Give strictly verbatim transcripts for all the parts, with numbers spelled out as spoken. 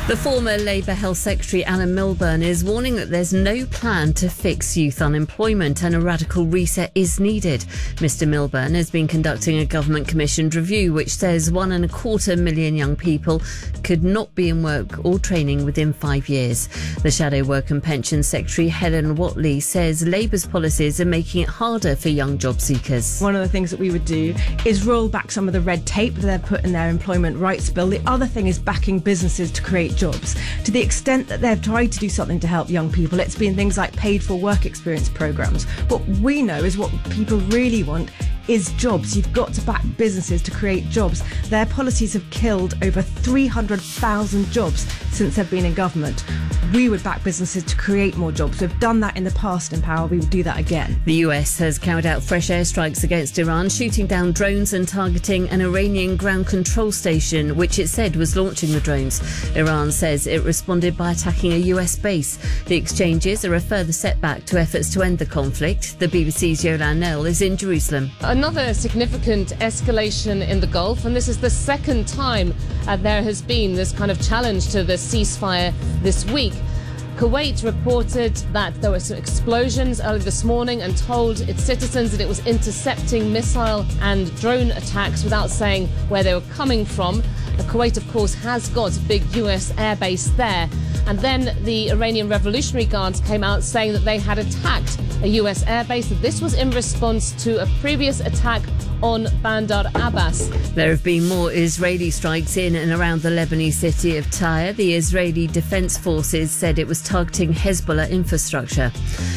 The former Labour Health Secretary Alan Milburn is warning that there's no plan to fix youth unemployment and a radical reset is needed. Mister Milburn has been conducting a government-commissioned review which says one and a quarter million young people could not be in work or training within five years. The Shadow Work and Pensions Secretary Helen Whatley says Labour's policies are making it harder for young job seekers. One of the things that we would do is roll back some of the red tape that they've put in their employment rights bill. The other thing is backing businesses to create jobs. To the extent that they've tried to do something to help young people, it's been things like paid for work experience programmes. What we know is what people really want is jobs. You've got to back businesses to create jobs. Their policies have killed over three hundred thousand jobs since they've been in government. We would back businesses to create more jobs. We've done that in the past in power. We would do that again. The U S has carried out fresh airstrikes against Iran, shooting down drones and targeting an Iranian ground control station, which it said was launching the drones. Iran says it responded by attacking a U S base. The exchanges are a further setback to efforts to end the conflict. The B B C's Yolan Nell is in Jerusalem. Another significant escalation in the Gulf, and this is the second time uh, there has been this kind of challenge to the ceasefire this week. Kuwait reported that there were some explosions early this morning and told its citizens that it was intercepting missile and drone attacks without saying where they were coming from. Uh, Kuwait, of course, has got a big U S airbase there. And then the Iranian Revolutionary Guards came out saying that they had attacked a U S airbase. This was in response to a previous attack on Bandar Abbas. There have been more Israeli strikes in and around the Lebanese city of Tyre. The Israeli Defence Forces said it was targeting Hezbollah infrastructure.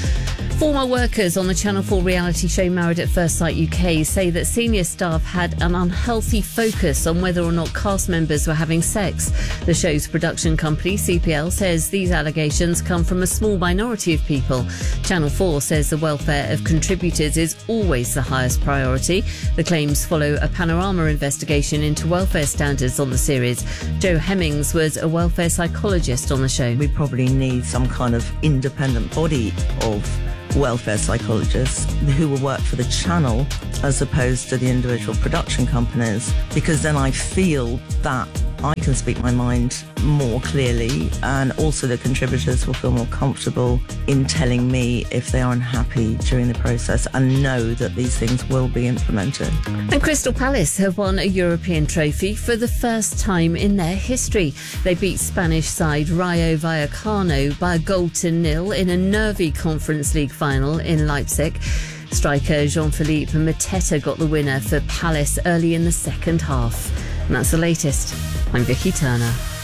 Former workers on the Channel four reality show Married at First Sight U K say that senior staff had an unhealthy focus on whether or not cast members were having sex. The show's production company, C P L, says these allegations come from a small minority of people. Channel four says the welfare of contributors is always the highest priority. The claims follow a panorama investigation into welfare standards on the series. Jo Hemmings was a welfare psychologist on the show. We probably need some kind of independent body of welfare psychologists who will work for the channel as opposed to the individual production companies, because then I feel that I can speak my mind more clearly, and also the contributors will feel more comfortable in telling me if they are unhappy during the process and know that these things will be implemented. And Crystal Palace have won a European trophy for the first time in their history. They beat Spanish side Rayo Vallecano by a goal to nil in a nervy Conference League final in Leipzig. Striker Jean-Philippe Mateta got the winner for Palace early in the second half. And that's the latest. I'm Vicky Turner.